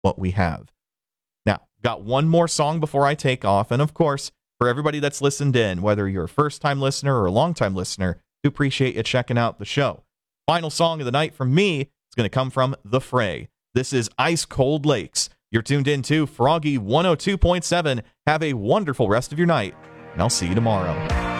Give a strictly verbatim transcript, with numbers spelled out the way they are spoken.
what we have. Now, got one more song before I take off, and of course, for everybody that's listened in, whether you're a first-time listener or a long-time listener, we appreciate you checking out the show. Final song of the night from me is going to come from The Fray. This is Ice Cold Lakes. You're tuned in to Froggy one oh two point seven. Have a wonderful rest of your night, and I'll see you tomorrow.